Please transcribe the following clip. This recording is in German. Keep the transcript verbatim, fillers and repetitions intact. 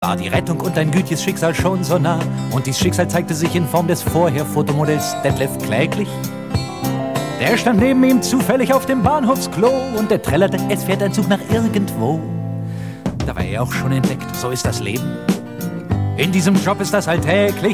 War die Rettung und ein gütiges Schicksal schon so nah. Und dies Schicksal zeigte sich in Form des vorher Fotomodells Detlef Kläglich. Der stand neben ihm zufällig auf dem Bahnhofsklo und der trällerte, es fährt ein Zug nach irgendwo. Da war er auch schon entdeckt, so ist das Leben. In diesem Job ist das alltäglich.